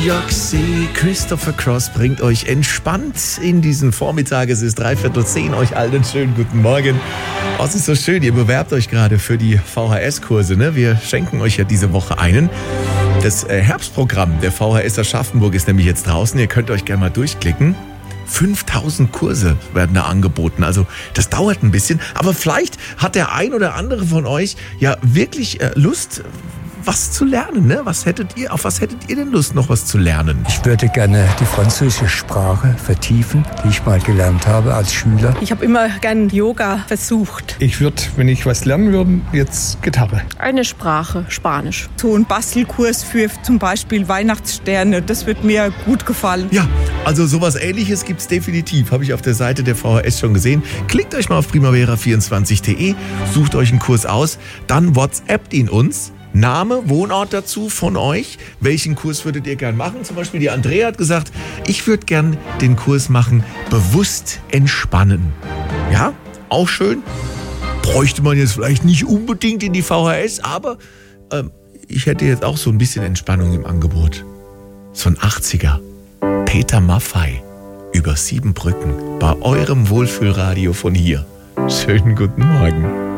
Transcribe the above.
Joxy, Christopher Cross bringt euch entspannt in diesen Vormittag. Es ist 9:45, euch allen schönen guten Morgen. Oh, es ist so schön, ihr bewerbt euch gerade für die VHS-Kurse, ne? Wir schenken euch ja diese Woche einen. Das Herbstprogramm der VHS Aschaffenburg ist nämlich jetzt draußen. Ihr könnt euch gerne mal durchklicken. 5000 Kurse werden da angeboten. Also das dauert ein bisschen. Aber vielleicht hat der ein oder andere von euch ja wirklich Lust, was zu lernen, ne? Auf was hättet ihr denn Lust, noch was zu lernen? Ich würde gerne die französische Sprache vertiefen, die ich mal gelernt habe als Schüler. Ich habe immer gern Yoga versucht. Ich würde, wenn ich was lernen würde, jetzt Gitarre. Eine Sprache, Spanisch. So ein Bastelkurs für zum Beispiel Weihnachtssterne, das wird mir gut gefallen. Ja, also sowas Ähnliches gibt's definitiv. Habe ich auf der Seite der VHS schon gesehen. Klickt euch mal auf primavera24.de, sucht euch einen Kurs aus, dann WhatsAppt ihn uns. Name, Wohnort dazu von euch. Welchen Kurs würdet ihr gern machen? Zum Beispiel die Andrea hat gesagt, ich würde gern den Kurs machen, bewusst entspannen. Ja, auch schön. Bräuchte man jetzt vielleicht nicht unbedingt in die VHS, aber ich hätte jetzt auch so ein bisschen Entspannung im Angebot. So ein 80er. Peter Maffay über 7 Brücken bei eurem Wohlfühlradio von hier. Schönen guten Morgen.